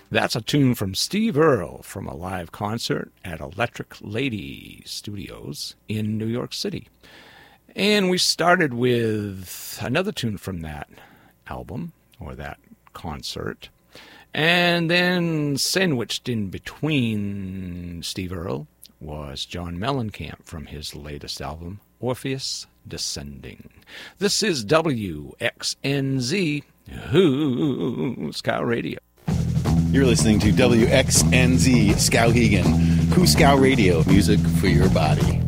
That's a tune from Steve Earle from a live concert at Electric Lady Studios in New York City. And we started with another tune from that album, or that concert. And then sandwiched in between Steve Earle was John Mellencamp from his latest album, Orpheus Descending. This is WXNZ, Scout Radio. You're listening to WXNZ Skowhegan, Scout Radio, music for your body.